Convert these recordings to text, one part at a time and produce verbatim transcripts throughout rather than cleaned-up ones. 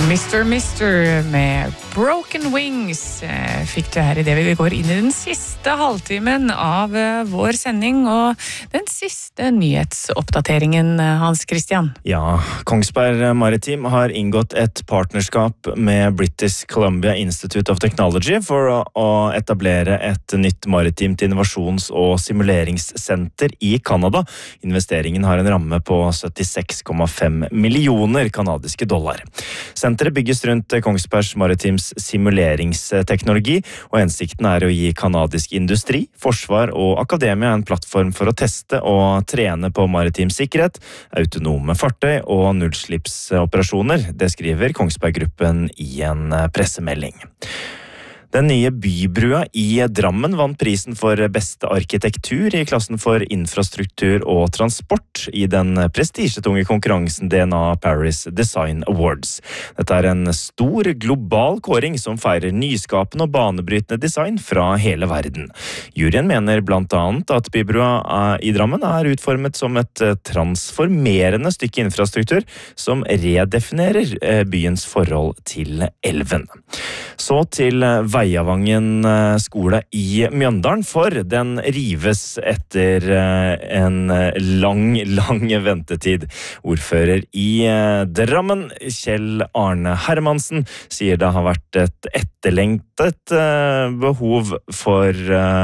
mister mister med Broken Wings fikk du her I det vi går inn I den siste halvtimen av vår sending og den siste nyhetsoppdateringen, Hans Christian. Ja, Kongsberg Maritim har inngått et partnerskap med British Columbia Institute of Technology for å etablere et nytt maritimt innovasjons- og simuleringssenter I Kanada. Investeringen har en ramme på syttiseks komma fem millioner kanadiske dollar. Senteret bygges rundt Kongsbergs Maritims simuleringsteknologi, og hensikten er å gi kanadisk industri, forsvar og akademia en plattform for å teste og trene på maritim sikkerhet, autonome fartøy og nullslippsoperasjoner. Det skriver Kongsberg-gruppen I en pressemelding. Den nye bybrua I Drammen vant prisen for beste arkitektur I klassen for infrastruktur og transport I den prestisjetunge konkurransen D N A Paris Design Awards. Dette er en stor global kåring som feirer nyskapende og banebrytende design fra hele verden. Juryen mener blant annet at bybrua I Drammen er utformet som et transformerende stykke infrastruktur som redefinerer byens forhold til elven. Så til Veiavangen skole I Mjøndalen, for den rives etter en lang, lang ventetid. Ordfører I Drammen, Kjell Arne Hermansen, sier det har vært et etterlengtet behov for,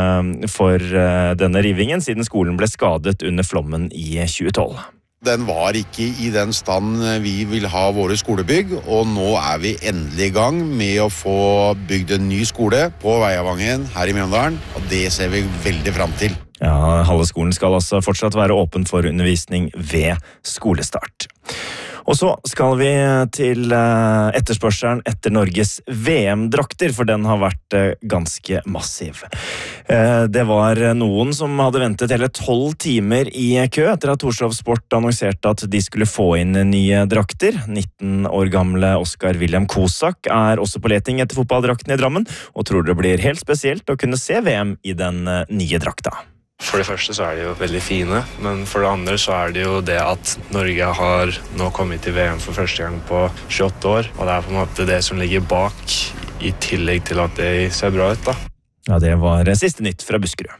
for denne rivingen, siden skolen ble skadet under flommen I tjue tolv. Den var ikke I den stand vi vil ha våre skolebygg, og nå er vi endelig I gang med å få bygd en ny skole på Veiavangen her I Mjøndalen, og det ser vi veldig frem til. Ja, halve skolen skal altså fortsatt være åpen for undervisning ved skolestart. Og så skal vi til etterspørselen etter Norges VM-drakter, for den har vært ganske massiv. Det var noen som hadde ventet hele tolv timer I kø etter at Torshov Sport annonserte at de skulle få inn nye drakter. nitten år gamle Oskar William Kosak er også på leting etter fotballdrakten I Drammen, og tror det blir helt spesielt å kunne se VM I den nye drakta. For det første så er de jo veldig fine, men for det andre så er det jo det at Norge har nå kommet til VM for første gang på tjueåtte år, og det er på en måte det som ligger bak I tillegg til at det ser bra ut da. Ja, det var siste nytt fra Buskerud.